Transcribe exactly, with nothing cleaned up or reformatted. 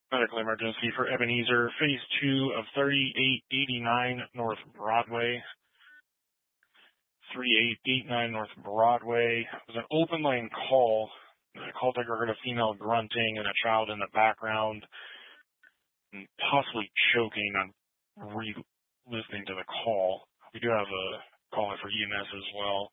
Medical emergency for Ebenezer, phase two of thirty-eight eighty-nine North Broadway. thirty-eight eighty-nine North Broadway. It was an open line call. The call taker heard a female grunting and a child in the background, and possibly choking. I'm re-listening to the call. We do have a caller for E M S as well.